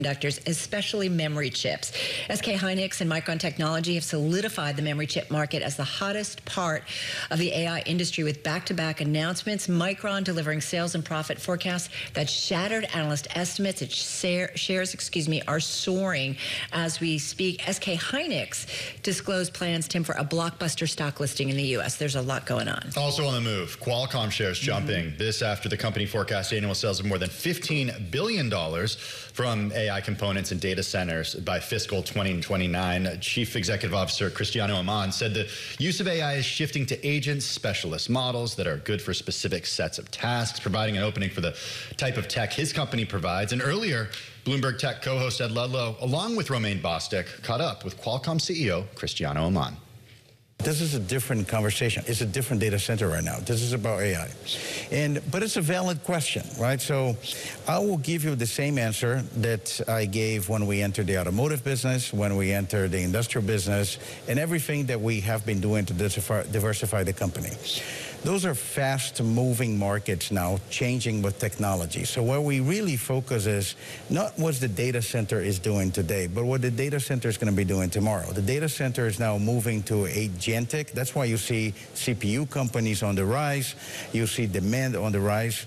semiconductors, especially memory chips. SK Hynix and Micron Technology have solidified the memory chip market as the hottest part of the AI industry with back-to-back announcements. Micron delivering sales and profit forecasts that shattered analyst estimates. Its shares are soaring as we speak. SK Hynix disclosed plans, Tim, for a blockbuster stock listing in the U.S. There's a lot going on. Also on the move, Qualcomm shares jumping. This after the company forecast annual sales of more than $15 billion from AI components and data centers by fiscal 2029. Chief Executive Officer Cristiano Amon said the use of AI is shifting to agents, specialist models that are good for specific sets of tasks, providing an opening for the type of tech his company provides. And earlier, Bloomberg Tech co-host Ed Ludlow, along with Romain Bostick, caught up with Qualcomm CEO Cristiano Amon. This is a different conversation. It's a different data center right now. This is about AI. But it's a valid question, right? So I will give you the same answer that I gave when we entered the automotive business, when we entered the industrial business, and everything that we have been doing to diversify the company. Those are fast-moving markets now, changing with technology. So where we really focus is not what the data center is doing today, but what the data center is going to be doing tomorrow. The data center is now moving to agentic. That's why you see CPU companies on the rise. You see demand on the rise.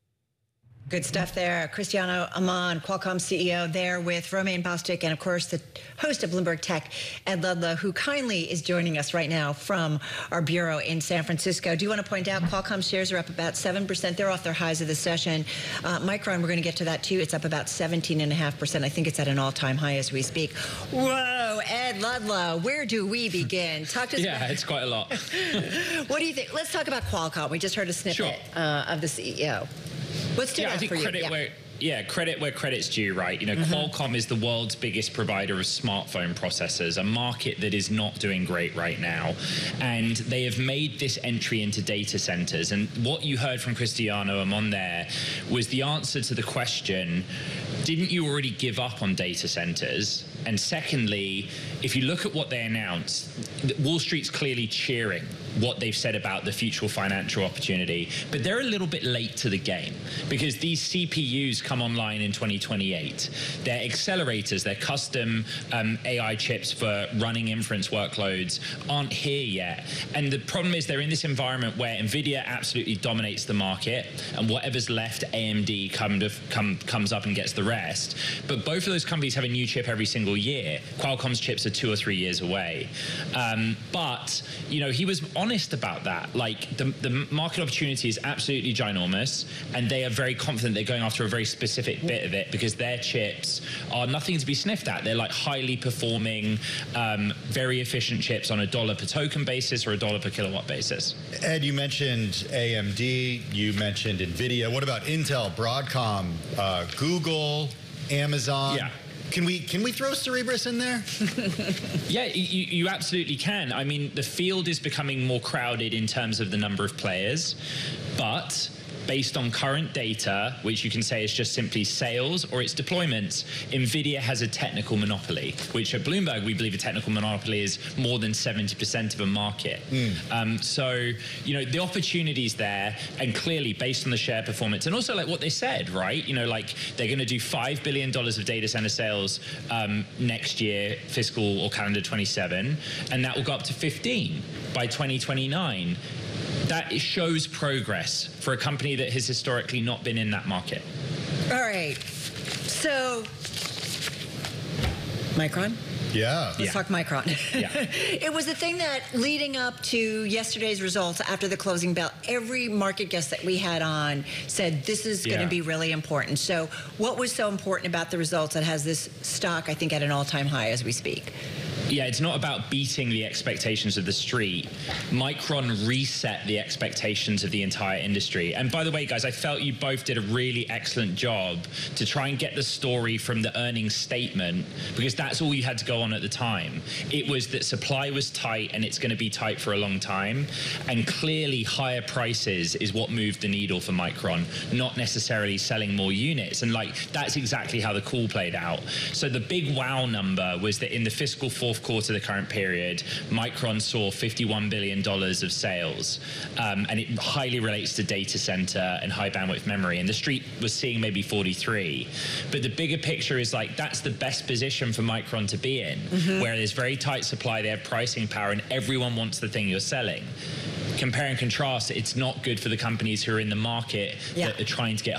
Good stuff there. Cristiano Amon, Qualcomm CEO, there with Romain Bostick and, of course, the host of Bloomberg Tech, Ed Ludlow, who kindly is joining us right now from our bureau in San Francisco. Do you want to point out Qualcomm shares are up about 7%. They're off their highs of the session. Micron, we're going to get to that, too. It's up about 17.5%. I think it's at an all-time high as we speak. Whoa, Ed Ludlow, where do we begin? Talk to us about it's quite a lot. What do you think? Let's talk about Qualcomm. We just heard a snippet of the CEO. What's I think credit where credit's due, right? You know, Qualcomm is the world's biggest provider of smartphone processors, a market that is not doing great right now. And they have made this entry into data centers. And what you heard from Cristiano Amon there was the answer to the question, didn't you already give up on data centers? And secondly, if you look at what they announced, Wall Street's clearly cheering what they've said about the future financial opportunity, but they're a little bit late to the game because these CPUs come online in 2028. They're accelerators, they're custom AI chips for running inference workloads aren't here yet. And the problem is they're in this environment where NVIDIA absolutely dominates the market and whatever's left, AMD comes up and gets the rest. But both of those companies have a new chip every single year. Qualcomm's chips are 2 or 3 years away. But, you know, he was honest about that. Like, the market opportunity is absolutely ginormous, and they are very confident they're going after a very specific bit of it because their chips are nothing to be sniffed at. They're like highly performing, very efficient chips on a $1 per token basis or a $1 per kilowatt basis. Ed, you mentioned AMD, you mentioned NVIDIA. What about Intel, Broadcom, Google, Amazon? Yeah. Can we throw Cerebras in there? Yeah, you absolutely can. I mean, the field is becoming more crowded in terms of the number of players, but based on current data, which you can say is just simply sales or its deployments, NVIDIA has a technical monopoly, which at Bloomberg, we believe a technical monopoly is more than 70% of a market. So, you know, the opportunity's there, and clearly based on the share performance, and also like what they said, right? You know, like they're going to do $5 billion of data center sales next year, fiscal or calendar 27, and that will go up to 15 by 2029. That shows progress for a company that has historically not been in that market. All right. So, Micron? Yeah. Let's talk Micron. Yeah. It was the thing that leading up to yesterday's results after the closing bell, every market guest that we had on said this is going to be really important. So what was so important about the results that has this stock, I think, at an all-time high as we speak? Yeah, it's not about beating the expectations of the street. Micron reset the expectations of the entire industry. And by the way, guys, I felt you both did a really excellent job to try and get the story from the earnings statement, because that's all you had to go on at the time. It was that supply was tight and it's going to be tight for a long time. And clearly higher prices is what moved the needle for Micron, not necessarily selling more units. And like, that's exactly how the call played out. So the big wow number was that in the fiscal fourth fourth quarter of the current period, Micron saw $51 billion of sales, and it highly relates to data center and high bandwidth memory. And the street was seeing maybe 43. But the bigger picture is like, that's the best position for Micron to be in, where there's very tight supply, they have pricing power, and everyone wants the thing you're selling. Compare and contrast, it's not good for the companies who are in the market that are trying to get